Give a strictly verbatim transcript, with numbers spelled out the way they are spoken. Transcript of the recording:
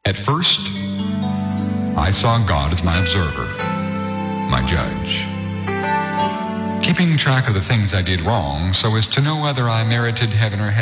At first, I saw God as my observer, my judge, keeping track of the things I did wrong so as to know whether I merited heaven or hell.